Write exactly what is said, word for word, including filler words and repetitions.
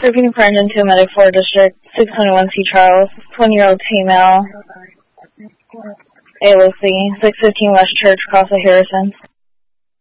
Repeating for engine two, medic four, district six twenty-one C Charles, twenty-year-old female, A L O C, six fifteen West Church, Cross of Harrison.